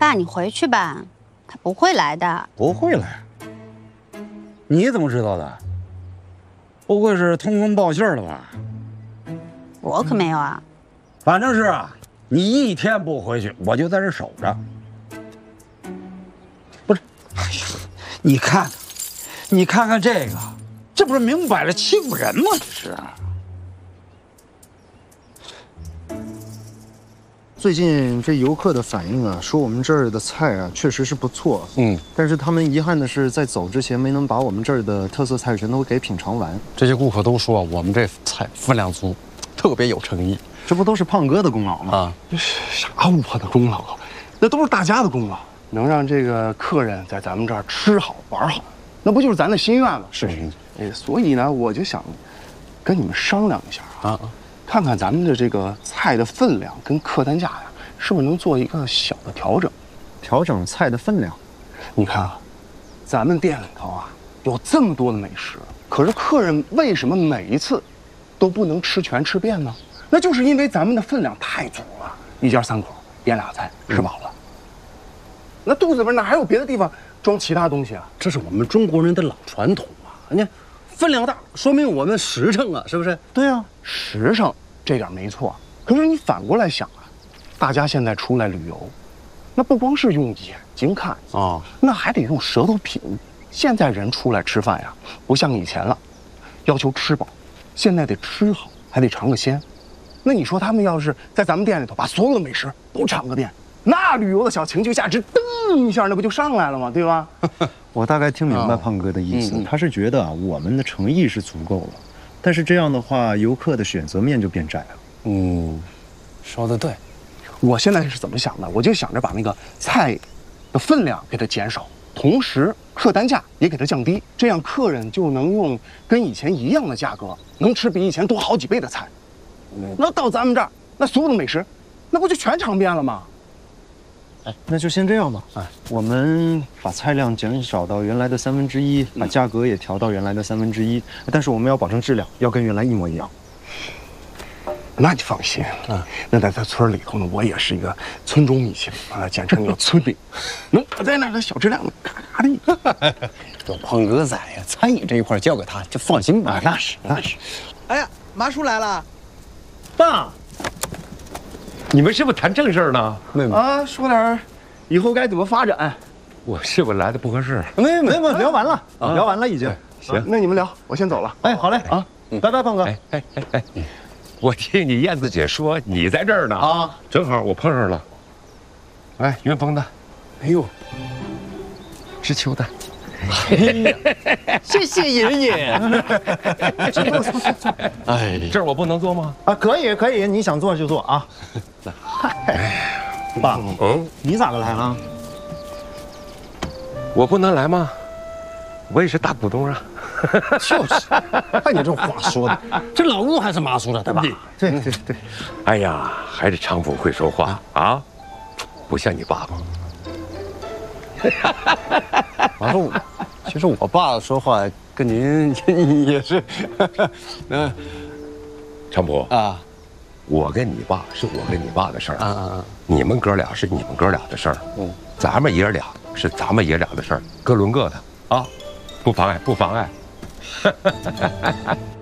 爸，你回去吧，他不会来的。 不会来？你怎么知道的？不会是通风报信了吧？ 我可没有啊。 反正是啊，你一天不回去，我就在这守着。不是，哎呀，你看看，你看看这个，这不是明摆着欺负人吗？这是。 最近这游客的反应啊，说我们这儿的菜啊确实是不错，但是他们遗憾的是在走之前没能把我们这儿的特色菜全都给品尝完。 这些顾客都说我们这菜分量足，特别有诚意。 这不都是胖哥的功劳吗？ 啊， 啥我的功劳啊？那都是大家的功劳。能让这个客人在咱们这儿吃好玩好，那不就是咱的心愿吗？ 是。 所以呢，我就想跟你们商量一下啊。看看咱们的这个菜的分量跟客单价呀，是不是能做一个小的调整？ 调整菜的分量。 你看啊，咱们店里头啊有这么多的美食，可是客人为什么每一次都不能吃全吃遍呢？那就是因为咱们的分量太足了，一家3口点2菜吃饱了，那肚子里边哪还有别的地方装其他东西啊？ 这是我们中国人的老传统啊！你看，分量大，说明我们实诚啊，是不是？ 对啊， 实诚这点没错。可是你反过来想啊，大家现在出来旅游，那不光是用眼睛看啊，那还得用舌头品。现在人出来吃饭呀，不像以前了，要求吃饱，现在得吃好，还得尝个鲜。那你说他们要是在咱们店里头把所有的美食都尝个遍，那旅游的小情绪价值噔一下，那不就上来了吗？对吧？ 我大概听明白胖哥的意思，他是觉得啊，我们的诚意是足够了，但是这样的话，游客的选择面就变窄了。 说得对。 我现在是怎么想的？我就想着把那个菜的分量给它减少，同时客单价也给它降低，这样客人就能用跟以前一样的价格，能吃比以前多好几倍的菜。那到咱们这儿，那所有的美食，那不就全尝遍了吗？ 哎，那就先这样吧。我们把菜量减少到原来的1/3，把价格也调到原来的1/3，但是我们要保证质量，要跟原来一模一样。 那你放心啊，那在咱村里头呢，我也是一个村中秘辛啊，简称叫村里，能在那的小质量的咔咔的。 有胖哥在呀，餐饮这一块交给他就放心吧。 那是。 哎呀，麻叔来了。 爸，你们是不是谈正事呢？ 啊，说点以后该怎么发展。 我是不是来的不合适？ 没有，聊完了，聊完了已经。 行， 那你们聊，我先走了。 哎，好嘞啊，拜拜，胖哥。 哎，我听你燕子姐说你在这儿呢啊，正好我碰上了。哎，云峰的， 哎呦， 知秋的。 谢谢爷爷。 哎， 这儿我不能坐吗？ 啊，可以，你想坐就坐啊。爸，你咋个来了？ 我不能来吗？我也是大股东啊。 就是，看你这话说的，这老吴还是麻叔的，对吧？ 对。 哎呀，还是常福会说话啊，不像你爸爸。 其实我爸说话跟您也是， 常福啊， 我跟你爸是我跟你爸的事儿，你们哥俩是你们哥俩的事儿，咱们爷俩是咱们爷俩的事儿，各论各的啊，不妨碍。